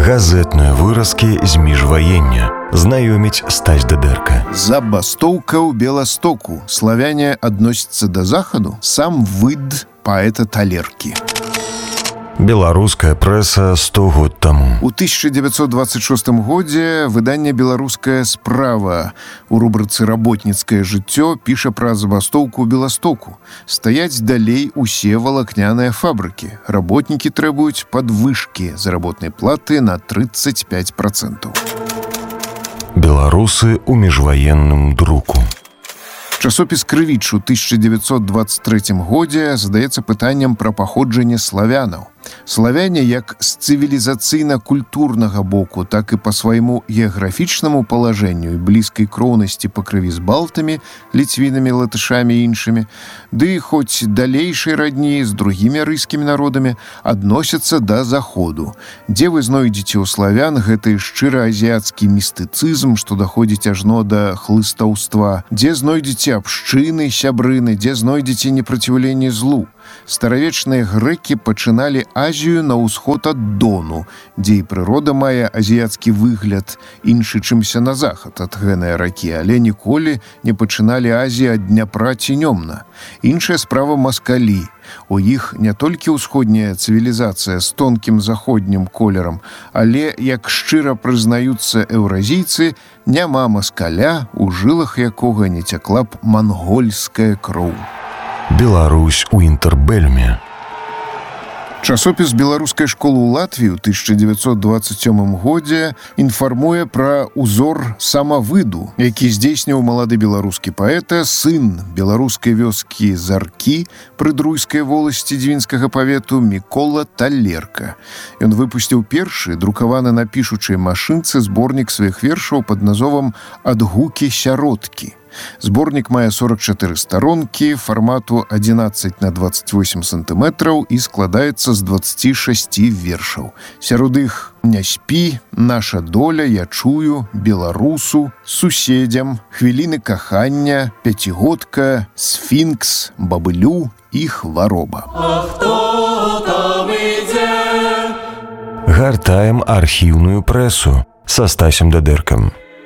Газетныя выразкі з міжваення. Знаёміць Стась Дыдэрка. Забастоўка ў Беластоку. Славяне адносяцца да захаду. Сам выд паэта Талеркі. Беларуская прэса 100 год таму. У 1926 годзе выданне «Беларуская справа» у рубрыцы «Работніцкае жыццё» піша пра забастоўку ў Беластоку. Стаяць далей усе валакняныя фабрыкі. Работнікі трэбуюць падвышкі заработнай платы на 35%. Беларусы ў міжваенным друку. Часопіс «Крывіч» у 1923 годзе задаецца пытаннем пра паходжанне славянаў. Славяне як з цывілізацыйна-культурнага боку, так і па свайму геаграфічнаму палажэнню і блізкай кроўнасці па крыві з балтамі, ліцвінамі, латышамі і іншымі, ды хоць далейшай радні з другімі арыйскімі народамі адносяцца да заходу. Дзе вы знойдзеце ў славян гэты шчыра азіяцкі містыцызм, што даходзіць ажно да хлыстаўства? Дзе знойдзеце абшчыны, сябрыны, дзе знойдзеце непраціўленне злу? Старавечныя грэкі пачыналі Азію на ўсход ад Дону, дзе і прырода мае азіяцкі выгляд, іншы чымся на захад ад гэнай ракі, але ніколі не пачыналі Азіі ад Дняпра ці Нёмна. Іншая справа маскалі. У іх не толькі ўсходняя цывілізацыя з тонкім заходнім колерам, але, як шчыра прызнаюцца еўразійцы, няма маскаля, у жылах якога не цякла б мангольская кроў. Беларусь у інтэрбэльме. Часопіс беларускай школы ў Латвіі ў 1927 годзе інфармуе пра ўзор самавыду, які здзейсніў малады беларускі паэта, сын беларускай вёскі Заркі пры Друйскай воласці Дзвінскага павету Мікола Талерка. Ён выпусціў першы, друкаваны на пішучай машынцы, зборнік сваіх вершаў пад назовам «Адгукі сяродкі». Зборнік мае 44 старонкі, фармату 11 на 28 сантыметраў і складаецца з 26 вершаў. Сярод іх «Не спі», «Наша доля», «Я чую», «Беларусу», «Суседзям», «Хвіліны кахання», «Пяцігодка», «Сфінкс», «Бабылю» і «Хвароба». А хто там ідзе? Гартаем архіўную прэсу са Стасем Дыдэркам.